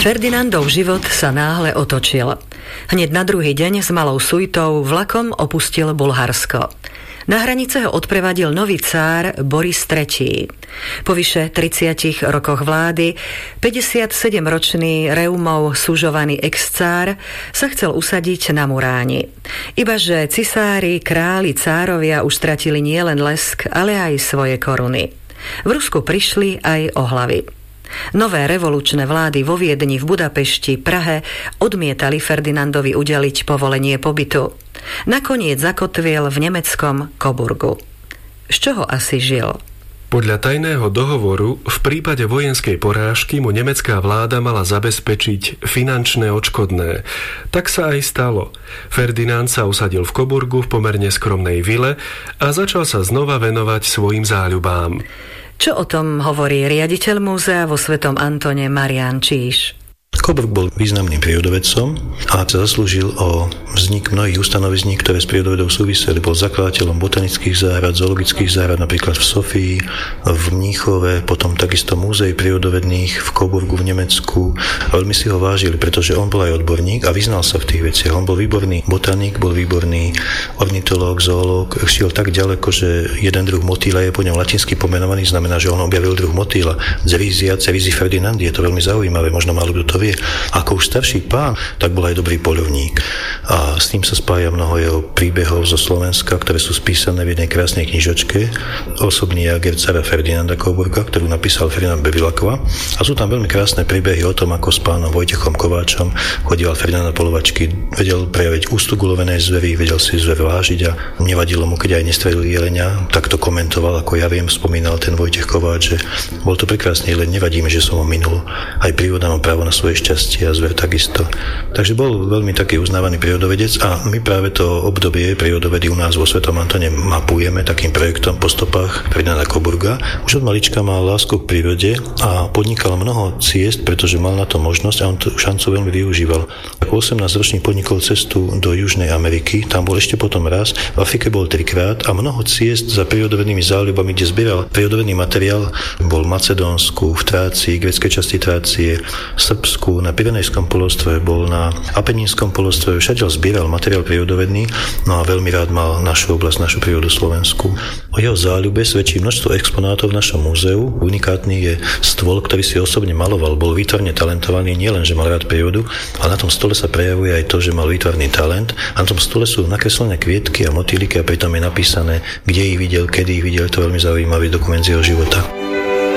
Ferdinandov život sa náhle otočil. Hneď na druhý deň s malou suitou vlakom opustil Bulharsko. Na hranice ho odprevadil nový cár Boris III. Po vyše 30 rokoch vlády 57-ročný reumou súžovaný ex-cár sa chcel usadiť na Muráni. Ibaže cisári, králi, cárovia už stratili nielen lesk, ale aj svoje koruny. V Rusku prišli aj ohlavy. Nové revolučné vlády vo Viedni, v Budapešti, Prahe odmietali Ferdinandovi udeliť povolenie pobytu. Nakoniec zakotvil v nemeckom Coburgu. Z čoho asi žil? Podľa tajného dohovoru v prípade vojenskej porážky mu nemecká vláda mala zabezpečiť finančné odškodné. Tak sa aj stalo. Ferdinand sa usadil v Coburgu v pomerne skromnej vile a začal sa znova venovať svojim záľubám. Čo o tom hovorí riaditeľ múzea vo Svetom Antone Marián Číš? Coburg bol významným prírodovedcom a sa zaslúžil o vznik mnohých ustanovizní, ktoré s prírodovedou súviseli. Bol zakladateľom botanických záhrad, zoologických záhrad, napríklad v Sofii, v Mníchove, potom takisto múzeí prírodovedných v Coburgu v Nemecku. A veľmi si ho vážili, pretože on bol aj odborník a vyznal sa v tých veciach. On bol výborný botanik, bol výborný ornitológ, zoológ. Šiel tak ďaleko, že jeden druh motýla je po ňom latinsky pomenovaný, znamená, že on objavil druh motýla. Zerisia cerisi ferdinandi, je to veľmi zaujímavé, možno málo kto to vie. Ako už starší pán, tak bol aj dobrý poľovník. A s tým sa spája mnoho jeho príbehov zo Slovenska, ktoré sú spísané v jednej krásnej knižočke Osobný jager cara Ferdinanda Coburga, ktorú napísal Ferdinand Bevilacqua. A sú tam veľmi krásne príbehy o tom, ako s pánom Vojtechom Kováčom chodíval Ferdinand na polovačky, vedel prejaviť úctu k ulovenej zveri, vedel si zver vážiť a nevadilo mu, keď aj nestrelil jelenia. Tak to komentoval, ako ja viem, spomínal ten Vojtech Kováč, že bol to prekrásny jeleň, nevadí mi, že som ho minul. Aj príroda má právo na svoje šťastie a zver takisto. Takže bol veľmi taký uznávaný prírodovedec a my práve to obdobie prírodovedy u nás vo Svetom Antone mapujeme takým projektom po stopách Ferdinanda Coburga. Už od malička mal lásku k prírode a podnikal mnoho ciest, pretože mal na to možnosť a on tú šancu veľmi využíval. Ako 18-ročný podnikol cestu do Južnej Ameriky, tam bol ešte potom raz, v Afrike bol 3-krát a mnoho ciest za prírodovednými záľubami, kde zbieral prírodovedný materiál, bol v Macedónsku, v Trácii, gréckej časti Trácie, Srbsku, na Pyrenejskom polostrove, bol na Apenínskom polostrove, všade zbieral materiál prírodovedný, no a veľmi rád mal našu oblasť, našu prírodu Slovensku. O jeho záľube svedčí množstvo exponátov v našom múzeu. Unikátny je stôl, ktorý si osobne maloval, bol výtvarne talentovaný, nielen, že mal rád prírodu, ale na tom stole sa prejavuje aj to, že mal výtvarný talent. A na tom stole sú nakreslené kvietky a motýliky a pritom je napísané, kde ich videl, kedy ich videl, to veľmi zaujímavý dokument z jeho života.